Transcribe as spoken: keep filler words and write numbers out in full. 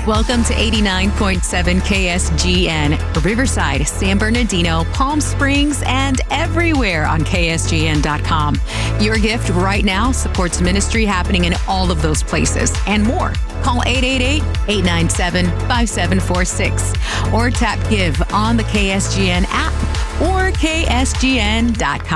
Welcome to eighty-nine point seven K S G N, Riverside, San Bernardino, Palm Springs, and everywhere on K S G N dot com. Your gift right now supports ministry happening in all of those places and more. Call eight eight eight, eight nine seven, five seven four six or tap Give on the K S G N app or K S G N dot com.